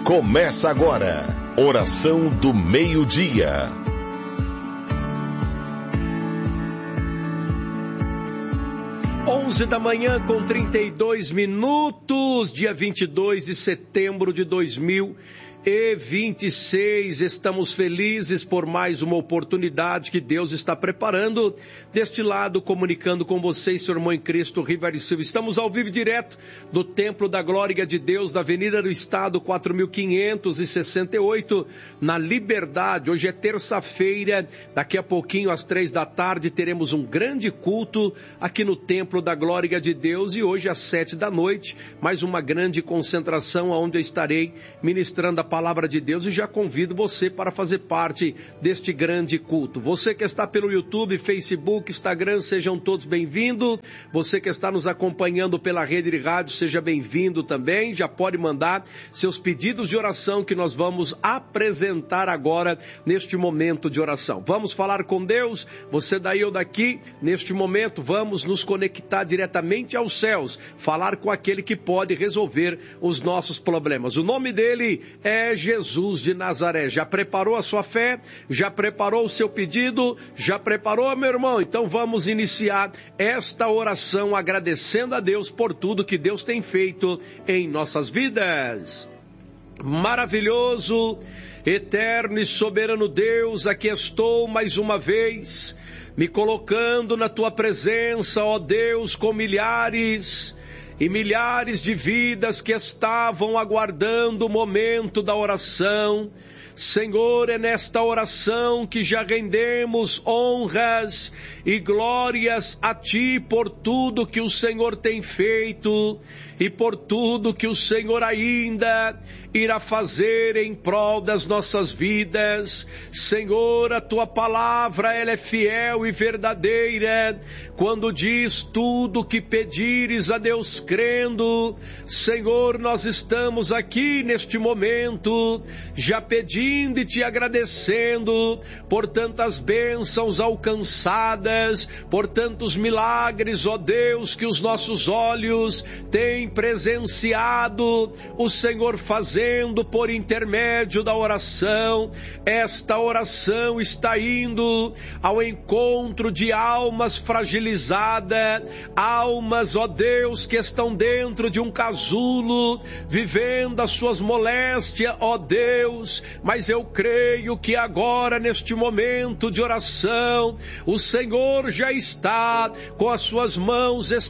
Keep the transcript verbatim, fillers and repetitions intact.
Começa agora, oração do meio-dia. onze da manhã com trinta e dois minutos, dia vinte e dois de setembro de dois mil e vinte e seis. Estamos felizes por mais uma oportunidade que Deus está preparando. Deste lado, comunicando com vocês, seu irmão em Cristo, Rivari Silva. Estamos ao vivo direto do Templo da Glória de Deus, da Avenida do Estado, quatro mil quinhentos e sessenta e oito, na Liberdade. Hoje é terça-feira, daqui a pouquinho, às três da tarde, teremos um grande culto aqui no Templo da Glória de Deus. E hoje, às sete da noite, mais uma grande concentração, onde eu estarei ministrando a palavra de Deus, e já convido você para fazer parte deste grande culto. Você que está pelo YouTube, Facebook, Instagram, sejam todos bem-vindos. Você que está nos acompanhando pela rede de rádio, seja bem-vindo também. Já pode mandar seus pedidos de oração que nós vamos apresentar agora neste momento de oração. Vamos falar com Deus, você daí ou daqui. Neste momento vamos nos conectar diretamente aos céus, falar com aquele que pode resolver os nossos problemas. O nome dele é É Jesus de Nazaré. Já preparou a sua fé? Já preparou o seu pedido? Já preparou, meu irmão? Então vamos iniciar esta oração agradecendo a Deus por tudo que Deus tem feito em nossas vidas. Maravilhoso, eterno e soberano Deus, aqui estou mais uma vez, me colocando na tua presença, ó Deus, com milhares e milhares de vidas que estavam aguardando o momento da oração. Senhor, é nesta oração que já rendemos honras e glórias a Ti por tudo que o Senhor tem feito e por tudo que o Senhor ainda irá fazer em prol das nossas vidas. Senhor, a Tua palavra, ela é fiel e verdadeira, quando diz tudo que pedires a Deus crendo. Senhor, nós estamos aqui neste momento, já pedindo e te agradecendo por tantas bênçãos alcançadas, por tantos milagres, ó Deus, que os nossos olhos têm presenciado o Senhor fazendo por intermédio da oração. Esta oração está indo ao encontro de almas fragilizadas, almas, ó Deus, que estão dentro de um casulo, vivendo as suas moléstias, ó Deus, mas eu creio que agora, neste momento de oração, o Senhor já está com as suas mãos